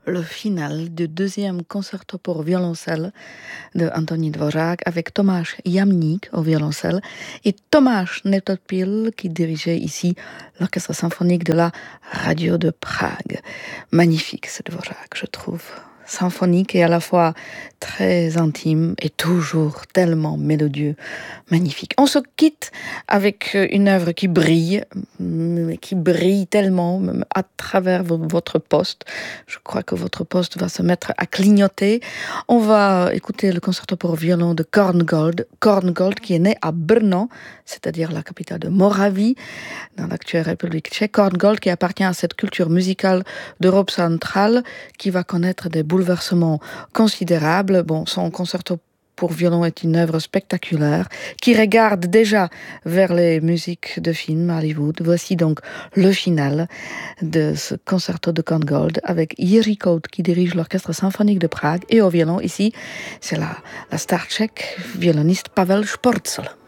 le final du deuxième concerto pour violoncelle de Anthony Dvorak avec Tomáš Jamník au violoncelle et Tomáš Netopil qui dirigeait ici l'orchestre symphonique de la radio de Prague. Magnifique ce Dvorak, je trouve. Symphonique et à la fois très intime et toujours tellement mélodieux, magnifique. On se quitte avec une œuvre qui brille tellement à travers votre poste. Je crois que votre poste va se mettre à clignoter. On va écouter le concerto pour violon de Korngold qui est né à Brno, c'est-à-dire la capitale de Moravie, dans l'actuelle République tchèque. Korngold qui appartient à cette culture musicale d'Europe centrale qui va connaître des bouleversements considérables. Bon, son concerto pour violon est une œuvre spectaculaire qui regarde déjà vers les musiques de films Hollywood. Voici donc le final de ce concerto de Korngold avec Jiří Kout qui dirige l'orchestre symphonique de Prague et au violon ici, c'est la star tchèque violoniste Pavel Šporcl.